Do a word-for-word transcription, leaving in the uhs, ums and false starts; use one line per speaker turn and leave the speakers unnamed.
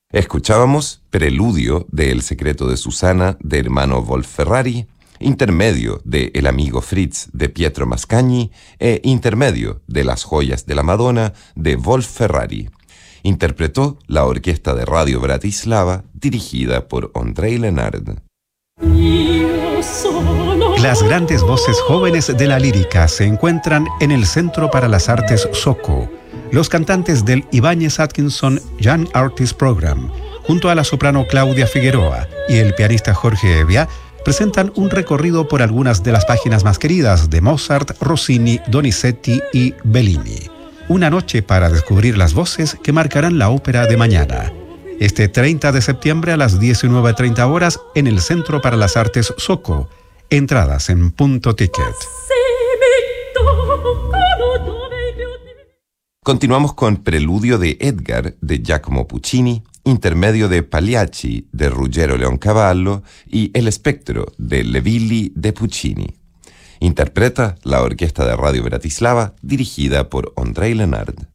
Escuchábamos Preludio de El secreto de Susana de hermano Wolf Ferrari, Intermedio de El amigo Fritz de Pietro Mascagni e Intermedio de Las joyas de la Madonna de Wolf Ferrari. Interpretó la Orquesta de Radio Bratislava dirigida por Ondrej Lenard.
Las grandes voces jóvenes de la lírica se encuentran en el Centro para las Artes Soco. Los cantantes del Ibáñez Atkinson Young Artist Program, junto a la soprano Claudia Figueroa y el pianista Jorge Evia, presentan un recorrido por algunas de las páginas más queridas de Mozart, Rossini, Donizetti y Bellini. Una noche para descubrir las voces que marcarán la ópera de mañana. Este treinta de septiembre a las diecinueve treinta horas en el Centro para las Artes Soco. Entradas en Punto Ticket.
Continuamos con Preludio de Edgar de Giacomo Puccini, Intermedio de Pagliacci de Ruggero Leoncavallo y El espectro de Le Villi de Puccini. Interpreta la Orquesta de Radio Bratislava dirigida por Ondrej Lenard.